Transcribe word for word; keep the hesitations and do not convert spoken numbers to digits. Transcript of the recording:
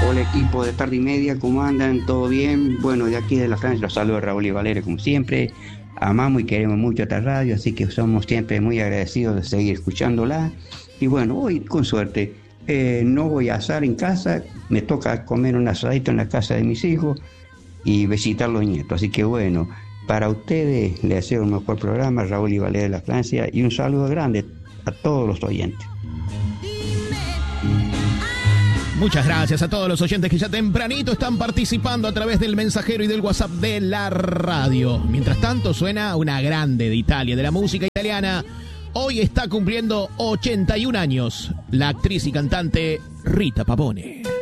Hola equipo de Tarde y Media, ¿cómo andan? ¿Todo bien? Bueno, de aquí de la Francia los saludo a Raúl y Valeria como siempre. Amamos y queremos mucho esta radio, así que somos siempre muy agradecidos de seguir escuchándola. Y bueno, hoy con suerte eh, no voy a asar en casa, me toca comer un asadito en la casa de mis hijos y visitar los nietos. Así que bueno, para ustedes les deseo un mejor programa, Raúl y Valeria de la Francia, y un saludo grande a todos los oyentes. Muchas gracias a todos los oyentes que ya tempranito están participando a través del mensajero y del WhatsApp de la radio. Mientras tanto suena una grande de Italia, de la música italiana. Hoy está cumpliendo ochenta y un años la actriz y cantante Rita Pavone.